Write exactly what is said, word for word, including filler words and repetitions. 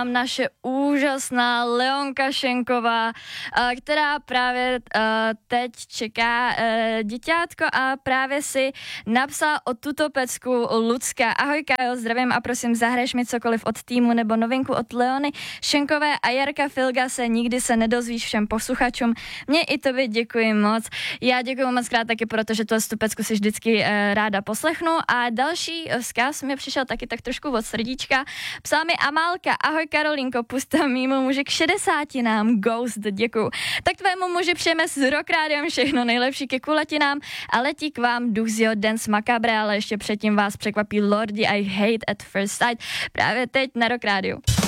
naše úžasná Leonka Šenková, která právě teď čeká děťátko a právě si napsala o tuto pecku Lucka. Ahoj Kájo, zdravím a prosím, zahraješ mi cokoliv od týmu nebo novinku od Leony Šenkové a Jarka Filga se nikdy se nedozvíš všem posluchačům. Mně i tobě děkuji moc. Já děkuji moc krát taky, protože tu pecku si vždycky ráda poslechnu. A další vzkaz mi přišel taky tak trošku od srdíčka. Psala mi Amálka, ahoj Karolinko, pusta mýmu muži k šedesátinám, Ghost, děkuju. Tak tvému muži přejeme s Rock Rádiem všechno nejlepší ke kulatinám a letí k vám Duxio Dance Macabre, ale ještě předtím vás překvapí Lordi I Hate at First Sight právě teď na Rock Rádiu.